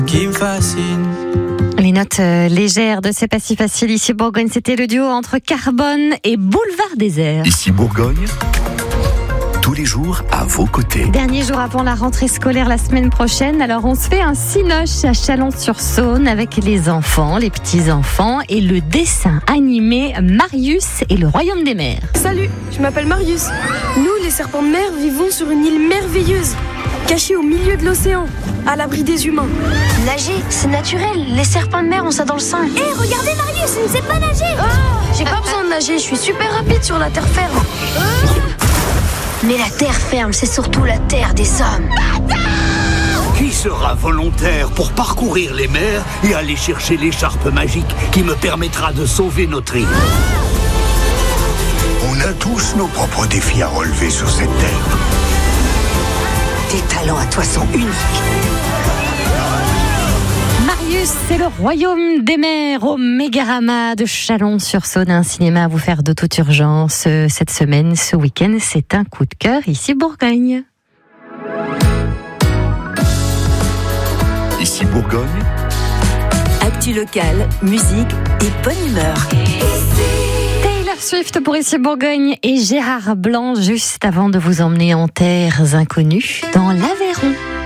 qui me fascine. Les notes légères de C'est pas si facile ici Bourgogne, c'était le duo entre Carbone et Boulevard Désert. Ici Bourgogne, tous les jours à vos côtés. Dernier jour avant la rentrée scolaire la semaine prochaine, alors on se fait un cinoche à Chalon-sur-Saône avec les enfants, les petits-enfants et le dessin animé Marius et le Royaume des Mers. Salut, je m'appelle Marius. Nous, les serpents de mer, vivons sur une île merveilleuse, cachée au milieu de l'océan, à l'abri des humains. Nager, c'est naturel. Les serpents de mer ont ça dans le sang. Hé, regardez Marius, il ne sait pas nager. J'ai pas besoin de nager, je suis super rapide sur la terre ferme. Mais la terre ferme, c'est surtout la terre des hommes. Qui sera volontaire pour parcourir les mers et aller chercher l'écharpe magique qui me permettra de sauver notre île? On a tous nos propres défis à relever sur cette terre. Tes talents à toi sont uniques. Marius, c'est le Royaume des Mers au Mégarama de Chalon-sur-Saône, un cinéma à vous faire de toute urgence cette semaine, ce week-end. C'est un coup de cœur ici Bourgogne. Ici Bourgogne, Actu locale, musique et bonne humeur. Taylor Swift pour ici Bourgogne et Gérard Blanc juste avant de vous emmener en terres inconnues dans l'Aveyron.